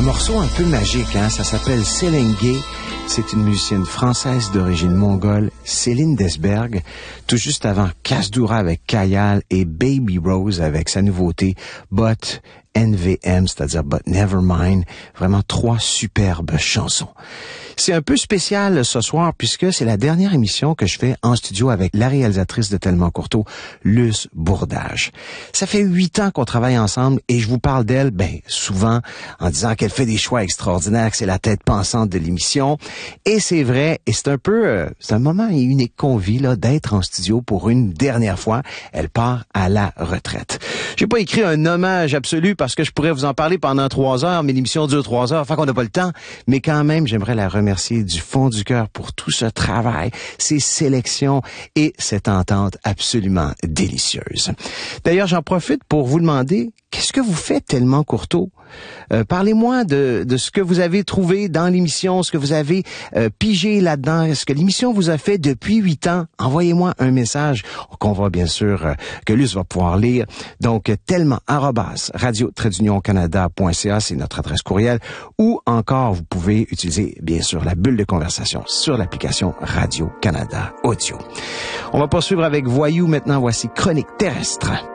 morceau un peu magique, hein? Ça s'appelle Céline Gay. C'est une musicienne française d'origine mongole, Céline Desberg, tout juste avant Kasdoura avec Kayal et Baby Rose avec sa nouveauté But NVM, c'est-à-dire But Nevermind. Vraiment 3 superbes chansons. C'est un peu spécial ce soir puisque c'est la dernière émission que je fais en studio avec la réalisatrice de Tellement Courteau, Luce Bourdage. Ça fait 8 ans qu'on travaille ensemble et je vous parle d'elle, souvent en disant qu'elle fait des choix extraordinaires, que c'est la tête pensante de l'émission. Et c'est vrai, et c'est un peu, c'est un moment unique qu'on vit, là, d'être en studio pour une dernière fois. Elle part à la retraite. J'ai pas écrit un hommage absolu parce que je pourrais vous en parler pendant 3 heures, mais l'émission dure 3 heures, enfin qu'on n'a pas le temps. Mais quand même, j'aimerais la remercier du fond du cœur pour tout ce travail, ces sélections et cette entente absolument délicieuse. D'ailleurs, j'en profite pour vous demander, qu'est-ce que vous faites Tellement Courteau? Parlez-moi de ce que vous avez trouvé dans l'émission, ce que vous avez pigé là-dedans, ce que l'émission vous a fait depuis 8 ans. Envoyez-moi un message qu'on va bien sûr, que Luce va pouvoir lire. Donc, tellement@radio-canada.ca, c'est notre adresse courriel. Ou encore, vous pouvez utiliser, bien sûr, la bulle de conversation sur l'application Radio-Canada Audio. On va poursuivre avec Voyou maintenant. Voici Chronique terrestre.